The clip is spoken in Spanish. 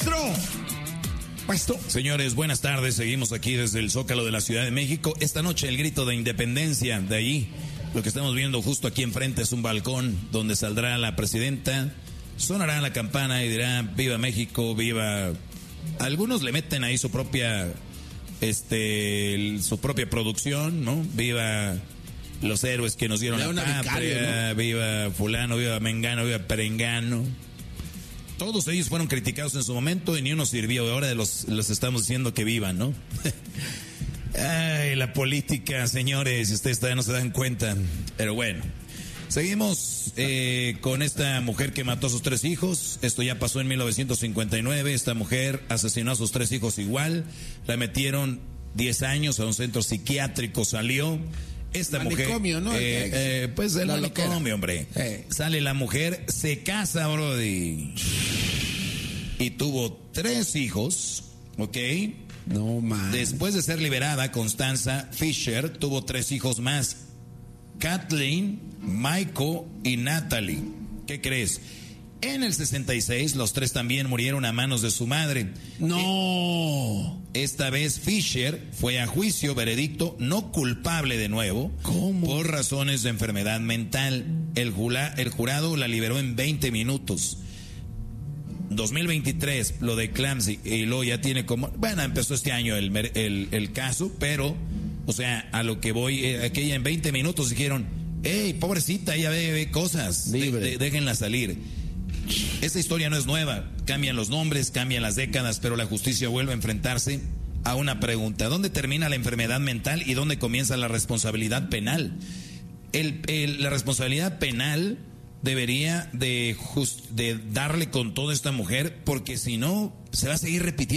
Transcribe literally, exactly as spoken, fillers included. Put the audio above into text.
maestro. Maestro. Señores, buenas tardes. Seguimos aquí desde el Zócalo de la Ciudad de México. Esta noche el grito de independencia. De ahí, lo que estamos viendo justo aquí enfrente es un balcón donde saldrá la presidenta. Sonará la campana y dirá: viva México, viva. Algunos le meten ahí su propia, este, su propia producción, ¿no? Viva los héroes que nos dieron la patria, vicario, ¿no? Viva fulano, viva mengano, viva perengano. Todos ellos fueron criticados en su momento y ni uno sirvió. Ahora los, los estamos diciendo que vivan, ¿no? Ay, la política, señores, ustedes todavía no se dan cuenta. Pero bueno, seguimos eh, con esta mujer que mató a sus tres hijos. Esto ya pasó en mil novecientos cincuenta y nueve. Esta mujer asesinó a sus tres hijos igual. La metieron diez años a un centro psiquiátrico, salió. Esta manicomio, mujer, ¿no? Eh, eh, pues el manicomio, hombre. Eh. Sale la mujer, se casa, brody. Y tuvo tres hijos, ¿ok? No, man. Después de ser liberada, Constanza Fisher tuvo tres hijos más. Kathleen, Michael y Natalie. ¿Qué crees? En el sesenta y seis, los tres también murieron a manos de su madre. No. Esta vez Fisher fue a juicio, veredicto no culpable de nuevo. ¿Cómo? Por razones de enfermedad mental. El, jula, el jurado la liberó en veinte minutos. dos mil veintitrés, lo de Clancy, y luego ya tiene como... Bueno, empezó este año el, el, el caso, pero, o sea, a lo que voy, eh, aquella en veinte minutos dijeron: hey, pobrecita, ella ve, ve cosas, de, de, déjenla salir. Esta historia no es nueva, cambian los nombres, cambian las décadas, pero la justicia vuelve a enfrentarse a una pregunta: ¿dónde termina la enfermedad mental y dónde comienza la responsabilidad penal? El, el, la responsabilidad penal debería de, just, de darle con toda esta mujer, porque si no, se va a seguir repitiendo.